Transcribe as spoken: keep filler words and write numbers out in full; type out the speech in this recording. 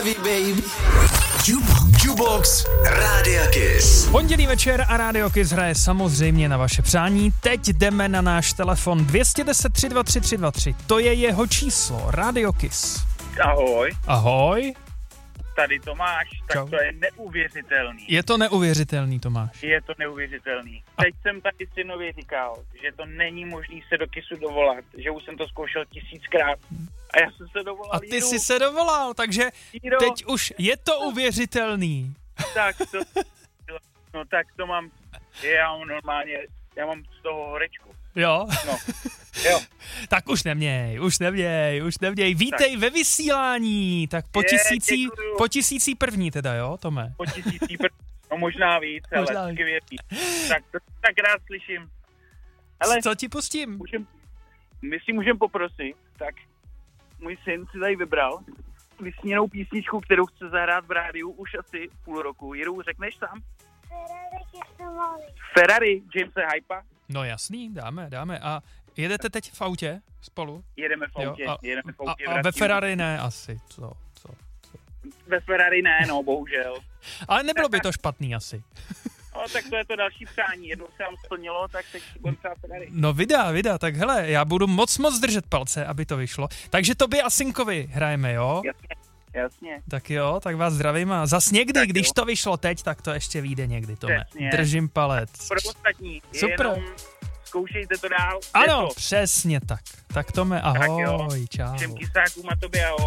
Heavy baby. Jukebox Rádia Kiss. Pondělí večer a Rádio Kiss hraje samozřejmě na vaše přání. Teď jdeme na náš telefon dvě deset tři dva tři tři dva tři. To je jeho číslo. Rádio Kiss. Ahoj. Ahoj. Tady Tomáš, tak Čau. to je neuvěřitelný. Je to neuvěřitelný, Tomáš. Je to neuvěřitelný. Teď jsem tady synovi říkal, že to není možný se do Kissu dovolat, že už jsem to zkoušel tisíckrát a já jsem se dovolal. A ty Jiru. jsi se dovolal, takže Jiro. teď už je to uvěřitelný. Tak to, no tak to mám, já mám normálně, já mám z toho horečku. Jo? No, jo. Tak už neměj, už neměj, už neměj. Vítej tak ve vysílání. Tak po Je, tisící, děkuju. po tisící první teda, jo, Tome? Po tisící pr... no možná víc, Možná ale víc. skvělý. Tak to tak rád slyším. Ale Co ti pustím? můžem, my si můžeme poprosit, tak můj syn si tady vybral vysněnou písničku, kterou chce zahrát v rádiu už asi půl roku. Jiru, řekneš sám? Ferrari, Jamese Hypa. No jasný, dáme, dáme. A jedete teď v autě spolu? Jedeme v autě, Jo, a, jedeme v a, autě. a ve vracíme. Ferrari ne asi, co, co, co. Ve Ferrari ne, no, bohužel. Ale nebylo by to špatný asi. No, tak to je to další přání. Jednou se nám splnilo, tak teď budeme třeba Ferrari. No vydá, vydá, tak hele, já budu moc moc držet palce, aby to vyšlo. Takže tobě a synkovi hrajeme, jo? Jasně, jasně. Tak jo, tak vás zdravím a zas někdy, Tak když jo. to vyšlo teď, tak to ještě vyjde někdy, Tome. Přesně. Držím palec. Pro ostatní, Super. jenom zkoušejte to dál. Ano, Je to. přesně tak. Tak Tome, Tak jo. ahoj, čau. Všem kysákům a tobě ahoj.